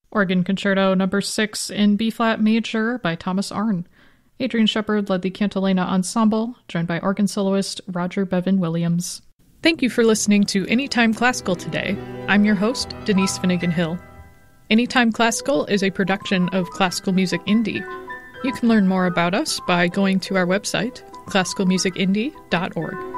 Organ Concerto No. 6 in B-flat major by Thomas Arne. Adrian Shepard led the Cantilena Ensemble, joined by organ soloist Roger Bevan Williams. Thank you for listening to Anytime Classical today. I'm your host, Denise Finnegan Hill. Anytime Classical is a production of Classical Music Indie. You can learn more about us by going to our website, classicalmusicindie.org.